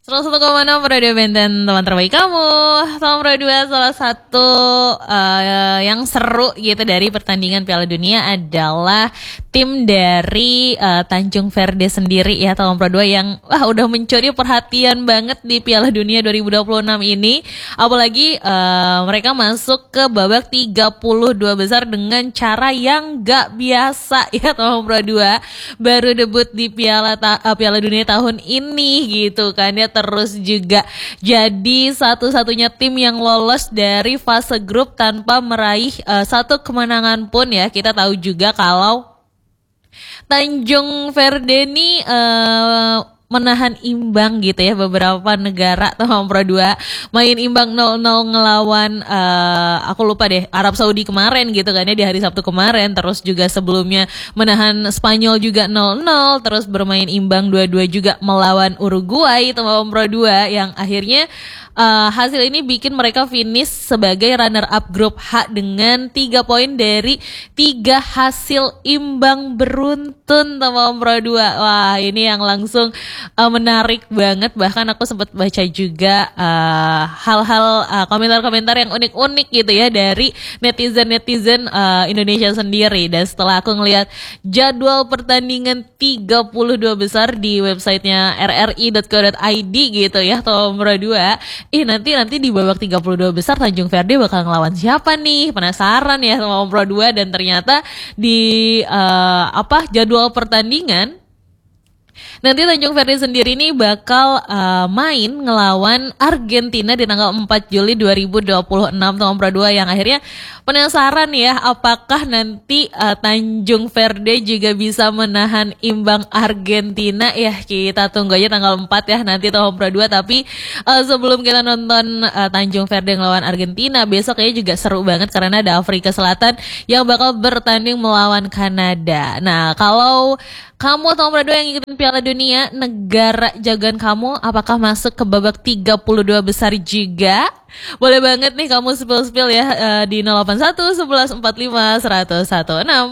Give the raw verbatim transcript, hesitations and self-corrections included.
seratus satu koma enam Radio Benten, teman terbaik kamu. Tom Dua, salah satu uh, yang seru gitu dari pertandingan Piala Dunia adalah tim dari uh, Tanjung Verde sendiri ya, Tom Dua yang wah udah mencuri perhatian banget di Piala Dunia dua ribu dua puluh enam ini. Apalagi uh, mereka masuk ke babak tiga puluh dua besar dengan cara yang gak biasa ya, Tom Dua. Baru debut di Piala ta- uh, Piala Dunia tahun ini gitu kan ya. Terus juga jadi satu-satunya tim yang lolos dari fase grup tanpa meraih uh, satu kemenangan pun ya. Kita tahu juga kalau Tanjung Verde ini uh, menahan imbang gitu ya beberapa negara, Tom Pro dua main imbang nol nol ngelawan uh, aku lupa deh Arab Saudi kemarin gitu kan ya di hari Sabtu kemarin, terus juga sebelumnya menahan Spanyol juga nol nol, terus bermain imbang dua dua juga melawan Uruguay, Tom Pro dua yang akhirnya Uh, hasil ini bikin mereka finish sebagai runner up grup H dengan tiga poin dari tiga hasil imbang beruntun, teman Pro dua. Wah, ini yang langsung uh, menarik banget. Bahkan aku sempat baca juga uh, hal-hal uh, komentar-komentar yang unik-unik gitu ya dari netizen-netizen uh, Indonesia sendiri. Dan setelah aku ngelihat jadwal pertandingan tiga puluh dua besar di websitenya r r i dot co dot i d gitu ya, Tom Pro dua. Ih nanti nanti di babak tiga puluh dua besar Tanjung Verde bakal ngelawan siapa nih? Penasaran ya sama Pro dua. Dan ternyata di uh, apa jadwal pertandingan nanti Tanjung Verde sendiri ini bakal uh, main ngelawan Argentina di tanggal empat Juli dua ribu dua puluh enam, Tom Pro dua, yang akhirnya penasaran ya apakah nanti uh, Tanjung Verde juga bisa menahan imbang Argentina ya. Kita tunggu aja tanggal empat ya nanti, Tom Pro dua. Tapi uh, sebelum kita nonton uh, Tanjung Verde ngelawan Argentina, besok kayaknya juga seru banget karena ada Afrika Selatan yang bakal bertanding melawan Kanada. Nah, kalau kamu Tom Pro dua yang ngikutin Piala Dunia, negara jagoan kamu apakah masuk ke babak tiga puluh dua besar juga? Boleh banget nih kamu spill-spill ya uh, di nol delapan satu, sebelas empat puluh lima, seratus enam belas.